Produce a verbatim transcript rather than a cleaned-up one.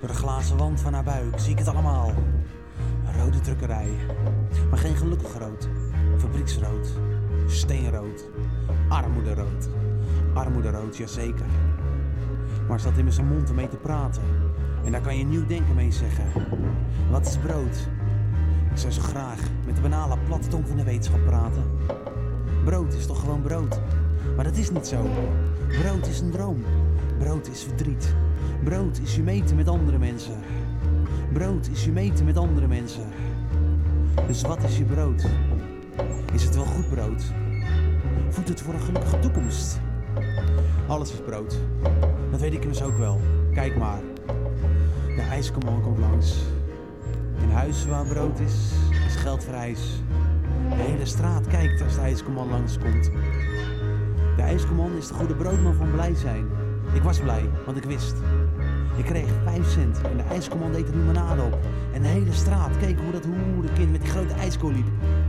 Door de glazen wand van haar buik zie ik het allemaal. Een rode drukkerij, maar geen gelukkig rood. Fabrieksrood, steenrood, armoederood. Armoederood, jazeker. Maar staat in met zijn mond om mee te praten. En daar kan je nieuw denken mee zeggen. Wat is brood? Ik zou zo graag met de banale platte tong van de wetenschap praten. Brood is toch gewoon brood? Maar dat is niet zo. Brood is een droom. Brood is verdriet. Brood is je meten met andere mensen. Brood is je meten met andere mensen. Dus wat is je brood? Is het wel goed brood? Voedt het voor een gelukkige toekomst? Alles is brood. Dat weet ik immers ook wel. Kijk maar. De ijskoman komt langs. Een huis waar brood is, is geld voor ijs. De hele straat kijkt als de ijskoman langskomt. De ijskoman is de goede broodman van blij zijn. Ik was blij, want ik wist. Ik kreeg vijf cent en de ijskoman deed er limonade op. En de hele straat keek hoe dat hoerenkind met die grote ijskool liep.